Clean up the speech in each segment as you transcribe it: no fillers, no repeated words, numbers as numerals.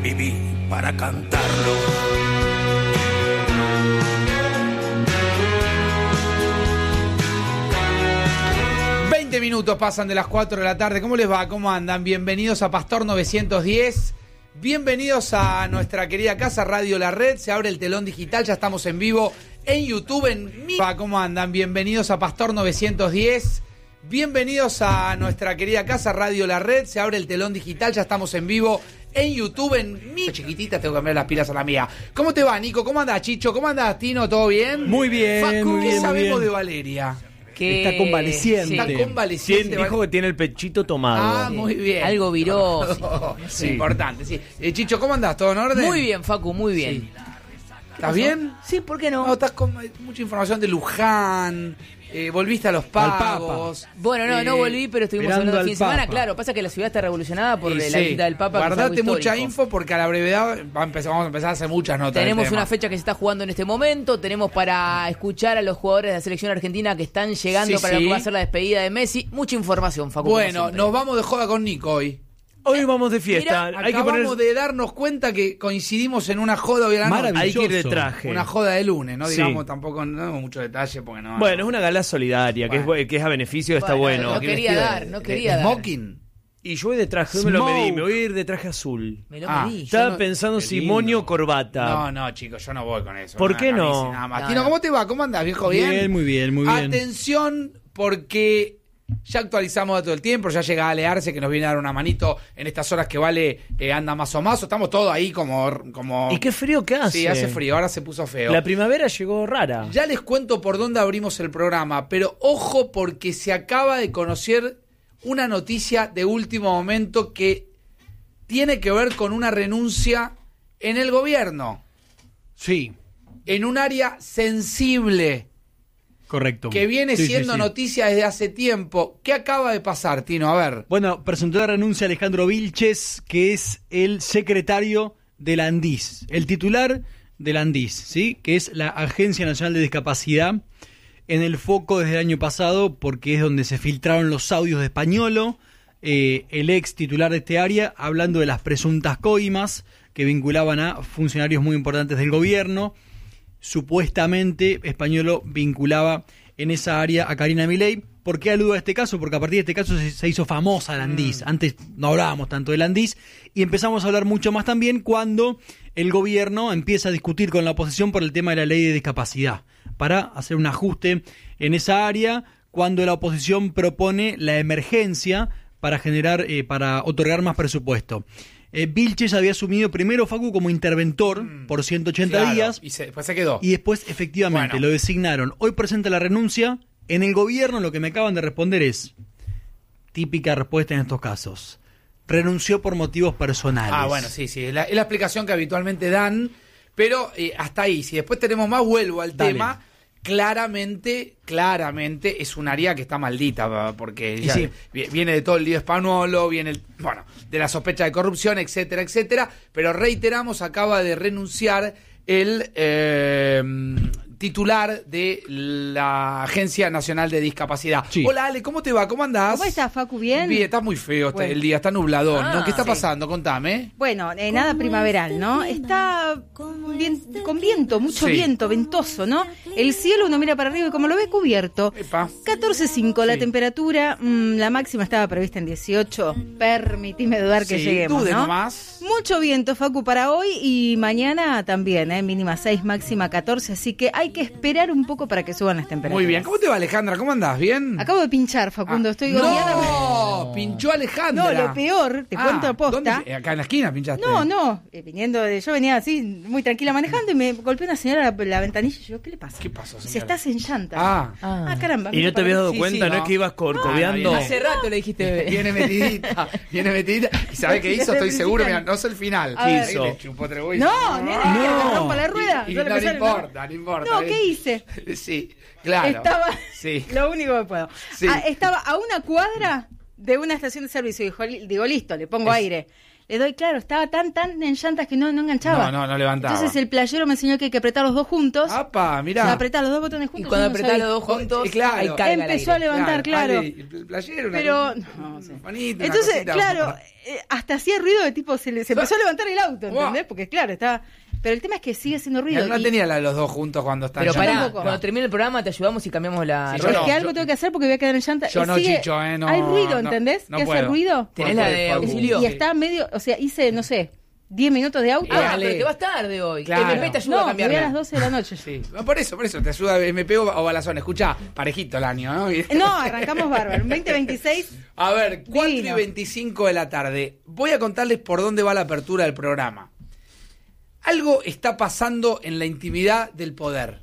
viví para cantarlo. 20 minutos pasan de las 4 de la tarde. ¿Cómo les va? ¿Cómo andan? Bienvenidos a Pastor 910. Bienvenidos a nuestra querida casa Radio La Red. Se abre el telón digital. Ya estamos en vivo en YouTube. ¿Cómo andan? Bienvenidos a Pastor 910. Bienvenidos a nuestra querida casa Radio La Red. Se abre el telón digital. Ya estamos en vivo en YouTube. En mi chiquitita, tengo que cambiar las pilas a la mía. ¿Cómo te va, Nico? ¿Cómo andás, Chicho? ¿Cómo andás, Tino? ¿Todo bien? Muy bien, Facu, muy bien. ¿qué sabemos muy bien. de Valeria? Que está convaleciente. Está convaleciente. Dijo que tiene el pechito tomado. Ah, muy bien. Algo viró. Sí. Importante, sí. Chicho, ¿cómo andás? ¿Todo en orden? Muy bien, Facu, muy bien. Sí. ¿Estás bien? Sí, ¿por qué No, no? estás con mucha información de Luján. Volviste a los pagos. Bueno, no volví, pero estuvimos Esperando hablando el al fin de semana. Papa. Claro, pasa que la ciudad está revolucionada por Y la sí. visita del Papa. que es algo Guardate mucha histórico. info porque a la brevedad vamos a empezar a hacer muchas notas. Tenemos del tema. una fecha que se está jugando en este momento. Tenemos para escuchar a los jugadores de la selección argentina que están llegando Sí, para lo sí. que va a ser la despedida de Messi. Mucha información, Facu. como Bueno, siempre. nos vamos de joda con Nico hoy. Hoy vamos de fiesta. Mira, Hay que Acabamos poner. de darnos cuenta que coincidimos en una joda hoy a la noche. Maravilloso. Hay que ir de traje. Una joda de lunes, no Sí. digamos tampoco, no damos mucho detalle porque no. Bueno, es una gala solidaria, que es a beneficio, está bueno. No quería dar, no quería dar. Smoking. Y yo voy de traje, hoy me lo medí, Smoke. me voy a ir de traje azul. Me lo Ah, medí. Estaba no- pensando qué si lindo. moño o corbata. No, chicos, yo no voy con eso. ¿Por Una qué no? camisa y nada más. No, Tino, no. ¿cómo te va? ¿Cómo andás, viejo? ¿Bien? Bien, muy bien, muy bien. Atención, porque ya actualizamos todo el tiempo, ya llega Ale Arce, que nos viene a dar una manito en estas horas que Vale anda más o más. Estamos todos ahí como... ¿Y qué frío que hace? Sí, hace frío, ahora se puso feo. La primavera llegó rara. Ya les cuento por dónde abrimos el programa, pero ojo porque se acaba de conocer una noticia de último momento que tiene que ver con una renuncia en el gobierno, Sí, en un área sensible, correcto. que viene Sí, siendo sí, sí. noticia desde hace tiempo. ¿Qué acaba de pasar, Tino? A ver. Bueno, presentó la renuncia Alejandro Vilches, que es el secretario de la ANDIS, el titular de la ANDIS, ¿sí? Que es la Agencia Nacional de Discapacidad, en el foco desde el año pasado, porque es donde se filtraron los audios de Españolo, el ex titular de este área, hablando de las presuntas coimas que vinculaban a funcionarios muy importantes del gobierno. Supuestamente Españolo vinculaba en esa área a Karina Milei. ¿Por qué aludo a este caso? Porque a partir de este caso se hizo famosa la ANDIS. Antes no hablábamos tanto de la ANDIS y empezamos a hablar mucho más también cuando el gobierno empieza a discutir con la oposición por el tema de la ley de discapacidad para hacer un ajuste en esa área, cuando la oposición propone la emergencia para generar, para otorgar más presupuesto. Vilches había asumido primero, Facu, como interventor por 180 Claro, días y después se quedó. y después efectivamente Bueno. lo designaron. Hoy presenta la renuncia. En el gobierno lo que me acaban de responder es típica respuesta en estos casos. Renunció por motivos personales. Ah, bueno, sí, es la explicación que habitualmente dan, pero hasta ahí. Si después tenemos más, vuelvo al Dale. tema. Claramente es un área que está maldita, porque ya sí. viene de todo el lío Españolo, viene de la sospecha de corrupción, etcétera, etcétera. Pero reiteramos, acaba de renunciar el titular de la Agencia Nacional de Discapacidad. Sí. Hola, Ale, ¿cómo te va? ¿Cómo andás? ¿Cómo estás, Facu? ¿Bien? Bien, está muy feo Bueno. el día, está nubladón, ¿no? ¿Qué está sí. pasando? Contame. Bueno, nada primaveral, ¿no? Está con viento, mucho Sí. viento, ventoso, ¿no? El cielo uno mira para arriba y como lo ve cubierto. Epa. 14.5 la Sí. temperatura, la máxima estaba prevista en 18. Permitime dudar que Sí, lleguemos, dude ¿no? nomás. Mucho viento, Facu, para hoy y mañana también, mínima 6, máxima 14, así que hay que esperar un poco para que suban las temperaturas. Muy bien. ¿Cómo te va, Alejandra? ¿Cómo andás? ¿Bien? Acabo de pinchar, Facundo, estoy odiada. ¡No! Pinchó Alejandra. No, lo peor, te cuento posta. ¿dónde? Acá en la esquina pinchaste. No, yo venía así muy tranquila manejando y me golpeó una señora la ventanilla y yo, ¿qué le pasa? ¿Qué pasó, señora? Si estás en llanta. Ah. Caramba. ¿Y no te habías dado Sí, cuenta? sí, ¿No no. es que ibas corcoveando? no, Hace rato le dijiste, bebé. Viene metidita. ¿Y sabés qué hizo? Estoy seguro, mira, no sé el final. A ver. Ahí le chupó tres huesos. No, nena, que me rompa la rueda. Y Yo no le le empecé- importa, no importa. No, ¿qué hice? Sí, claro. Estaba, Sí. lo único que puedo. Sí. Estaba a una cuadra de una estación de servicio. Digo, listo, le pongo aire. le doy, claro, estaba tan en llantas que no enganchaba. No levantaba. Entonces el playero me enseñó que hay que apretar los dos juntos. ¡Apa! Mirá. O sea, apretar los dos botones juntos. Y cuando yo no apretás sabía. los dos juntos, claro. ahí carga el Empezó a aire. levantar, claro. El playero, Pero, bonito, entonces, cosita. claro, hasta hacía ruido de tipo, se empezó a levantar el auto, ¿entendés? Wow. Porque claro, estaba... Pero el tema es que sigue haciendo ruido. No tenía la de los dos juntos cuando están Pero llantas. pará, tampoco. cuando termine el programa te ayudamos y cambiamos la... Sí, Es yo no, que algo yo- tengo que hacer porque voy a quedar en llanta. Yo Y no, sigue- Chicho, no. Hay ruido, no, ¿entendés? no ¿Qué hace puedo. ruido? ¿Tenés la de Facu. auxilio? Y está medio, o sea, hice, no sé, 10 minutos de auto. Pero te vas tarde hoy. Claro. MP te ayuda a No, me voy a las cambiarla. 12 de la noche. Sí, por eso, te ayuda MP o Balazón. Escuchá, parejito el año, ¿no? No, arrancamos bárbaro. 2026. A ver, 4:25 Divino. de la tarde. Voy a contarles por dónde va la apertura del programa. Algo está pasando en la intimidad del poder.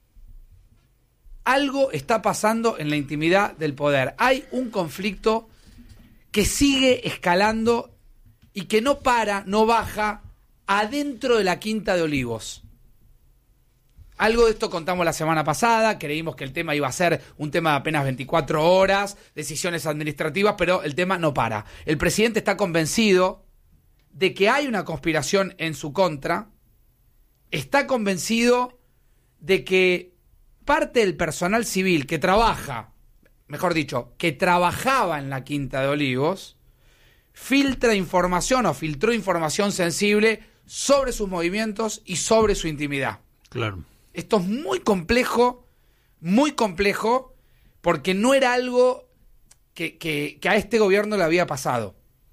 Algo está pasando en la intimidad del poder. Hay un conflicto que sigue escalando y que no para, no baja, adentro de la Quinta de Olivos. Algo de esto contamos la semana pasada, creímos que el tema iba a ser un tema de apenas 24 horas, decisiones administrativas, pero el tema no para. El presidente está convencido de que hay una conspiración en su contra, está convencido de que parte del personal civil que trabaja, mejor dicho, que trabajaba en la Quinta de Olivos, filtró información sensible sobre sus movimientos y sobre su intimidad. Claro. Esto es muy complejo, porque no era algo que a este gobierno le había pasado.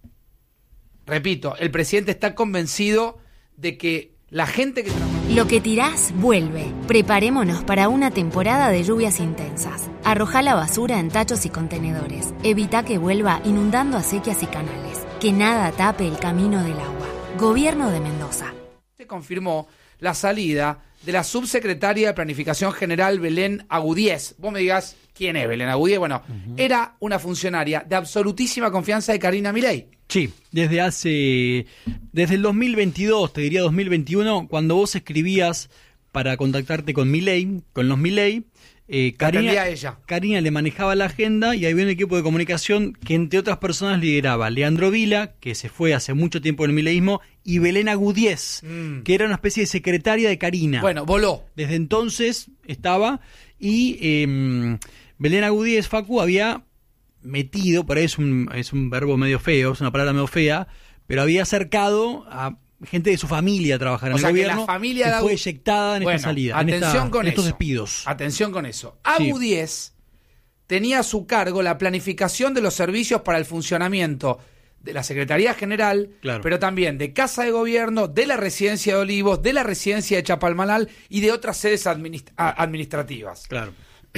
Repito, el presidente está convencido de que la gente que trabaja... Lo que tirás vuelve. Preparémonos para una temporada de lluvias intensas. Arrojá la basura en tachos y contenedores. Evita que vuelva inundando acequias y canales. Que nada tape el camino del agua. Gobierno de Mendoza. Se confirmó la salida de la subsecretaria de Planificación General Belén Agudíez. Vos me digas, ¿quién es Belén Agudíez? Bueno, era una funcionaria de absolutísima confianza de Karina Milei. Sí, desde el 2022, te diría 2021, cuando vos escribías para contactarte con Milei, con los Milei, atendía ella. Karina le manejaba la agenda y había un equipo de comunicación que entre otras personas lideraba Leandro Vila, que se fue hace mucho tiempo del mileísmo, y Belén Agudíez, que era una especie de secretaria de Karina. Bueno, voló. Desde entonces estaba y Belén Agudíez, Facu, había metido, por ahí es un verbo medio feo, es una palabra medio fea, pero había acercado a gente de su familia a trabajar en el gobierno, que la familia que de fue eyectada en esta salida, atención con en estos eso. despidos. Atención con eso. Agudíez tenía a su cargo la planificación de los servicios para el funcionamiento de la Secretaría General, Claro. pero también de Casa de Gobierno, de la Residencia de Olivos, de la Residencia de Chapalmalal y de otras sedes administrativas. Claro.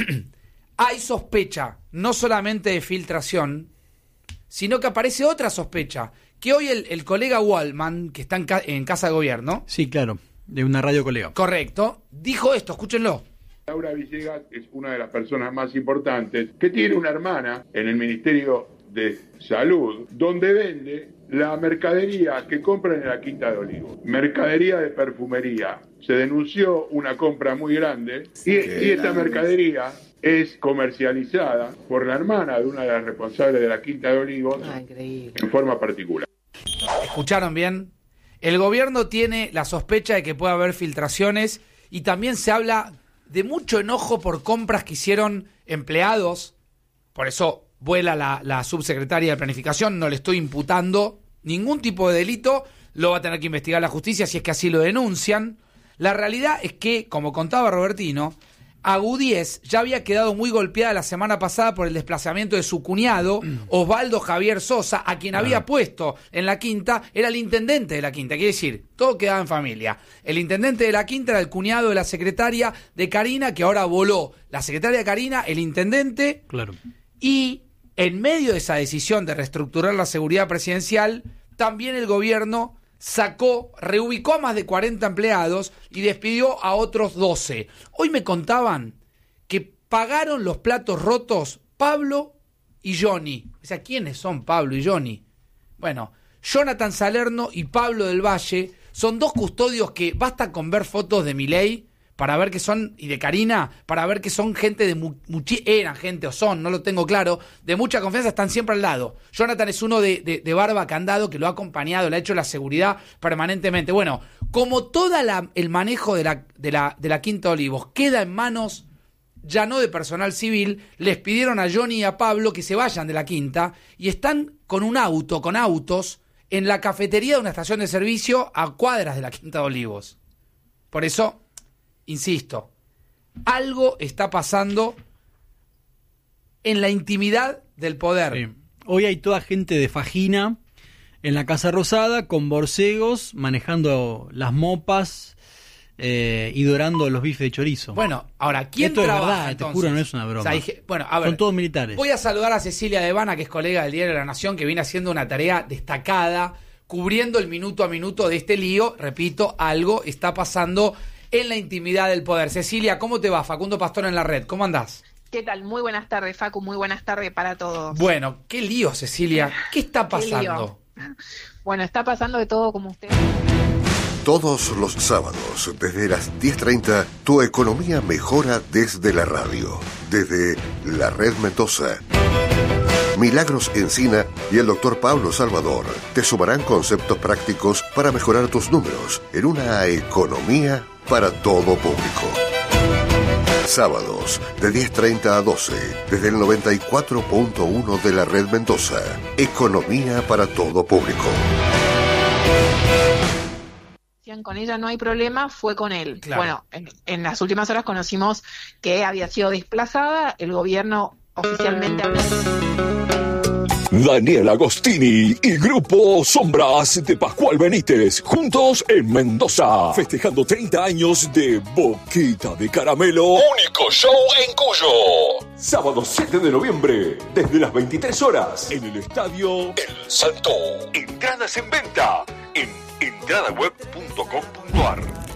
Hay sospecha, no solamente de filtración, sino que aparece otra sospecha, que hoy el colega Wallman, que está en Casa de Gobierno, Sí, claro, de una radio colega. correcto, dijo esto, escúchenlo. Laura Villegas es una de las personas más importantes que tiene una hermana en el Ministerio de Salud, donde vende la mercadería que compran en la Quinta de Olivos. Mercadería de perfumería. Se denunció una compra muy grande y esta mercadería es comercializada por la hermana de una de las responsables de la Quinta de Olivos en forma particular. ¿Escucharon bien? El gobierno tiene la sospecha de que puede haber filtraciones y también se habla de mucho enojo por compras que hicieron empleados. Por eso vuela la subsecretaria de Planificación. No le estoy imputando ningún tipo de delito. Lo va a tener que investigar la justicia si es que así lo denuncian. La realidad es que, como contaba Robertino, Agudíez ya había quedado muy golpeada la semana pasada por el desplazamiento de su cuñado, Osvaldo Javier Sosa, a quien había puesto en la Quinta, era el intendente de la Quinta. Quiere decir, todo quedaba en familia. El intendente de la Quinta era el cuñado de la secretaria de Karina, que ahora voló. La secretaria de Karina, el intendente, Claro. y en medio de esa decisión de reestructurar la seguridad presidencial, también el gobierno reubicó a más de 40 empleados y despidió a otros 12. Hoy me contaban que pagaron los platos rotos Pablo y Johnny. O sea, ¿quiénes son Pablo y Johnny? Bueno, Jonathan Salerno y Pablo del Valle son dos custodios que basta con ver fotos de Milei para ver que son, y de Karina, para ver que son gente de eran gente o son, no lo tengo claro, de mucha confianza, están siempre al lado. Jonathan es uno de barba candado que lo ha acompañado, le ha hecho la seguridad permanentemente. Bueno, como todo el manejo de la Quinta Olivos queda en manos ya no de personal civil, les pidieron a Johnny y a Pablo que se vayan de la Quinta y están con autos, en la cafetería de una estación de servicio a cuadras de la Quinta de Olivos. Por eso, insisto, algo está pasando en la intimidad del poder. Sí. Hoy hay toda gente de Fajina en la Casa Rosada con borcegos, manejando las mopas y dorando los bifes de chorizo. Bueno, ahora, ¿quién Esto trabaja, es verdad, entonces? te juro, no es una broma. O sea, bueno, a ver, son todos militares. Voy a saludar a Cecilia Devana, que es colega del Diario de la Nación, que viene haciendo una tarea destacada, cubriendo el minuto a minuto de este lío. Repito, algo está pasando en la intimidad del poder. Cecilia, ¿cómo te va? Facundo Pastor en la red, ¿cómo andás? ¿Qué tal? Muy buenas tardes, Facu, muy buenas tardes para todos. Bueno, qué lío, Cecilia. ¿Qué está pasando? Bueno, está pasando de todo, como usted. Todos los sábados, desde las 10:30, tu economía mejora desde la radio, desde la Red Mendoza. Milagros Encina y el doctor Pablo Salvador te sumarán conceptos prácticos para mejorar tus números en una economía para todo público. Sábados, de 10:30 a 12, desde el 94.1 de la Red Mendoza. Economía para todo público. Con ella no hay problema, fue con él. Claro. Bueno, en las últimas horas conocimos que había sido desplazada, el gobierno oficialmente... Daniel Agostini y Grupo Sombras de Pascual Benítez, juntos en Mendoza, festejando 30 años de Boquita de Caramelo, único show en Cuyo. Sábado 7 de noviembre, desde las 23 horas, en el Estadio El Salto. Entradas en venta en entradaweb.com.ar.